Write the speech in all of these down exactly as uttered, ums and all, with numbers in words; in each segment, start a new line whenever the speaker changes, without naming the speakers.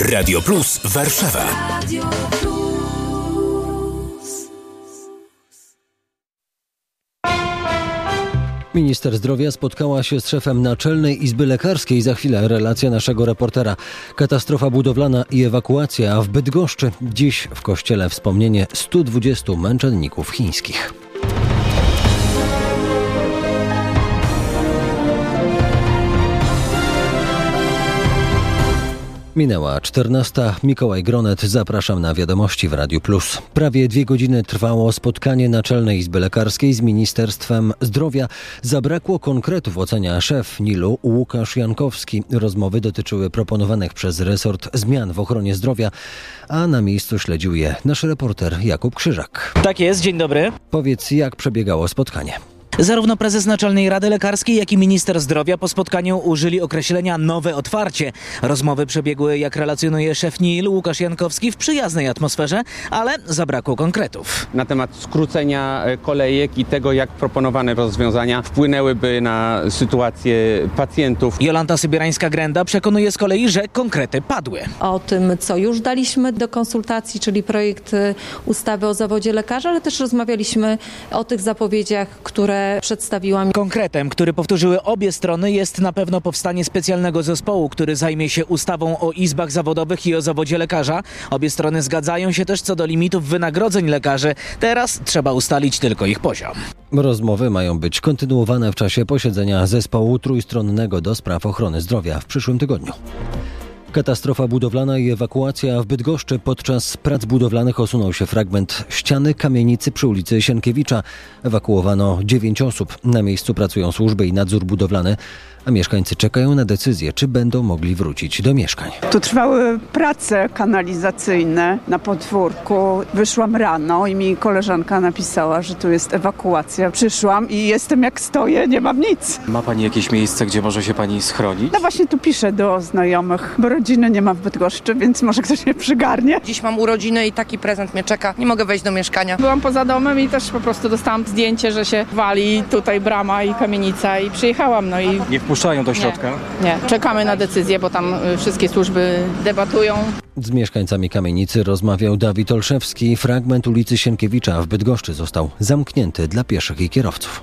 Radio Plus Warszawa.
Minister zdrowia spotkała się z szefem Naczelnej Izby Lekarskiej. Za chwilę relacja naszego reportera. Katastrofa budowlana i ewakuacja, a w Bydgoszczy dziś w kościele wspomnienie stu dwudziestu męczenników chińskich. Minęła czternasta. Mikołaj Gronet. Zapraszam na wiadomości w Radiu Plus. Prawie dwie godziny trwało spotkanie Naczelnej Izby Lekarskiej z Ministerstwem Zdrowia. Zabrakło konkretów, ocenia szef N I L-u Łukasz Jankowski. Rozmowy dotyczyły proponowanych przez resort zmian w ochronie zdrowia, a na miejscu śledził je nasz reporter Jakub Krzyżak.
Tak jest, dzień dobry.
Powiedz, jak przebiegało spotkanie.
Zarówno prezes Naczelnej Rady Lekarskiej, jak i minister zdrowia po spotkaniu użyli określenia nowe otwarcie. Rozmowy przebiegły, jak relacjonuje szef N I L Łukasz Jankowski, w przyjaznej atmosferze, ale zabrakło konkretów.
Na temat skrócenia kolejek i tego, jak proponowane rozwiązania wpłynęłyby na sytuację pacjentów.
Jolanta Sybierańska-Grenda przekonuje z kolei, że konkrety padły.
O tym, co już daliśmy do konsultacji, czyli projekt ustawy o zawodzie lekarza, ale też rozmawialiśmy o tych zapowiedziach, które przedstawiłam.
Konkretem, który powtórzyły obie strony, jest na pewno powstanie specjalnego zespołu, który zajmie się ustawą o izbach zawodowych i o zawodzie lekarza. Obie strony zgadzają się też co do limitów wynagrodzeń lekarzy. Teraz trzeba ustalić tylko ich poziom.
Rozmowy mają być kontynuowane w czasie posiedzenia zespołu trójstronnego do spraw ochrony zdrowia w przyszłym tygodniu. Katastrofa budowlana i ewakuacja w Bydgoszczy. Podczas prac budowlanych osunął się fragment ściany kamienicy przy ulicy Sienkiewicza. Ewakuowano dziewięć osób. Na miejscu pracują służby i nadzór budowlany, a mieszkańcy czekają na decyzję, czy będą mogli wrócić do mieszkań.
Tu trwały prace kanalizacyjne na podwórku. Wyszłam rano i mi koleżanka napisała, że tu jest ewakuacja. Przyszłam i jestem jak stoję, nie mam nic.
Ma pani jakieś miejsce, gdzie może się pani schronić?
No właśnie tu piszę do znajomych, bo rodziny nie ma w Bydgoszczy, więc może ktoś mnie przygarnie.
Dziś mam urodziny i taki prezent mnie czeka. Nie mogę wejść do mieszkania.
Byłam poza domem i też po prostu dostałam zdjęcie, że się wali tutaj brama i kamienica i przyjechałam. No i
nie wpuszczają do środka?
Nie, nie. Czekamy na decyzję, bo tam wszystkie służby debatują.
Z mieszkańcami kamienicy rozmawiał Dawid Olszewski. Fragment ulicy Sienkiewicza w Bydgoszczy został zamknięty dla pieszych i kierowców.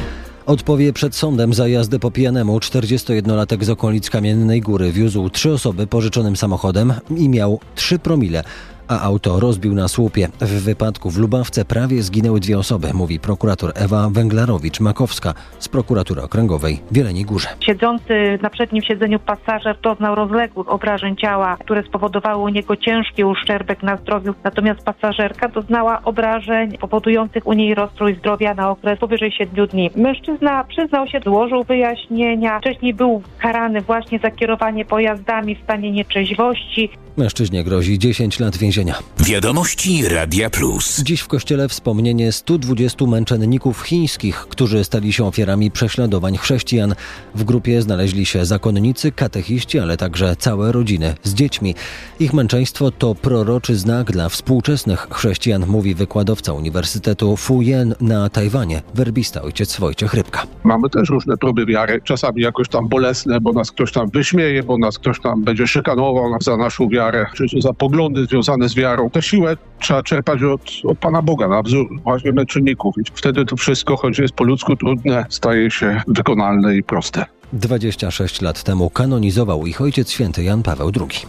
Odpowie przed sądem za jazdę po pijanemu. czterdziestojednolatek z okolic Kamiennej Góry wiózł trzy osoby pożyczonym samochodem i miał trzy promile, a auto rozbił na słupie. W wypadku w Lubawce prawie zginęły dwie osoby, mówi prokurator Ewa Węglarowicz-Makowska z prokuratury okręgowej w Jeleniej Górze.
Siedzący na przednim siedzeniu pasażer doznał rozległych obrażeń ciała, które spowodowały u niego ciężki uszczerbek na zdrowiu, natomiast pasażerka doznała obrażeń powodujących u niej rozstrój zdrowia na okres powyżej siedmiu dni. Mężczyzna przyznał się, złożył wyjaśnienia, wcześniej był karany właśnie za kierowanie pojazdami w stanie nieczeźwości.
Mężczyźnie grozi dziesięć lat więzienia.
Wiadomości Radia Plus.
Dziś w kościele wspomnienie stu dwudziestu męczenników chińskich, którzy stali się ofiarami prześladowań chrześcijan. W grupie znaleźli się zakonnicy, katechiści, ale także całe rodziny z dziećmi. Ich męczeństwo to proroczy znak dla współczesnych chrześcijan, mówi wykładowca Uniwersytetu Fu-Jen na Tajwanie, werbista ojciec Wojciech Rybka.
Mamy też różne próby wiary, czasami jakoś tam bolesne, bo nas ktoś tam wyśmieje, bo nas ktoś tam będzie szykanował za naszą wiarę, czy za poglądy związane z wiarą. Tę siłę trzeba czerpać od, od Pana Boga, na wzór właśnie męczenników. I wtedy to wszystko, choć jest po ludzku trudne, staje się wykonalne i proste.
dwadzieścia sześć lat temu kanonizował ich Ojciec Święty Jan Paweł drugi.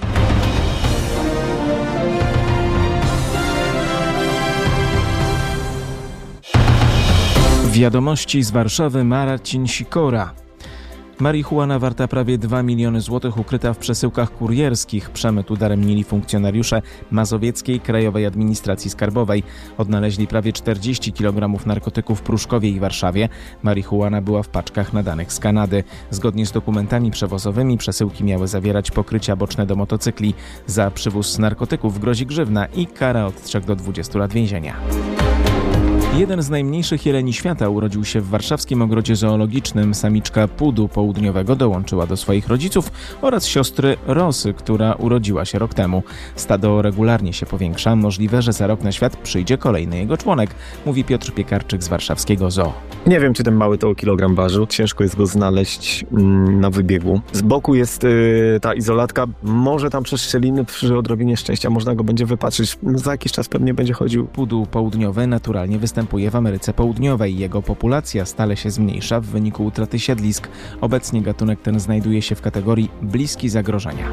Wiadomości z Warszawy, Marcin Sikora. Marihuana warta prawie dwa miliony złotych ukryta w przesyłkach kurierskich. Przemyt udaremnili funkcjonariusze Mazowieckiej Krajowej Administracji Skarbowej. Odnaleźli prawie czterdzieści kilogramów narkotyków w Pruszkowie i Warszawie. Marihuana była w paczkach nadanych z Kanady. Zgodnie z dokumentami przewozowymi przesyłki miały zawierać pokrycia boczne do motocykli. Za przywóz narkotyków grozi grzywna i kara od trzech do dwudziestu lat więzienia. Jeden z najmniejszych jeleni świata urodził się w warszawskim ogrodzie zoologicznym. Samiczka pudu południowego dołączyła do swoich rodziców oraz siostry Rosy, która urodziła się rok temu. Stado regularnie się powiększa. Możliwe, że za rok na świat przyjdzie kolejny jego członek, mówi Piotr Piekarczyk z warszawskiego zoo.
Nie wiem, czy ten mały to kilogram ważył. Ciężko jest go znaleźć mm, na wybiegu. Z boku jest y, ta izolatka. Może tam przez szczeliny przy odrobinie szczęścia można go będzie wypatrzyć. Za jakiś czas pewnie będzie chodził.
Pudu południowy naturalnie występuje w Ameryce Południowej. Jego populacja stale się zmniejsza w wyniku utraty siedlisk. Obecnie gatunek ten znajduje się w kategorii bliski zagrożenia.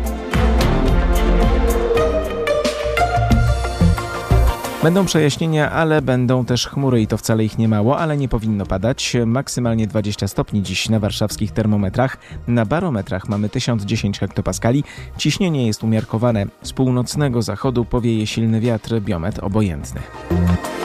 Będą przejaśnienia, ale będą też chmury i to wcale ich nie mało, ale nie powinno padać. Maksymalnie dwadzieścia stopni dziś na warszawskich termometrach. Na barometrach mamy tysiąc dziesięć hektopaskali. Ciśnienie jest umiarkowane. Z północnego zachodu powieje silny wiatr, biometr obojętny.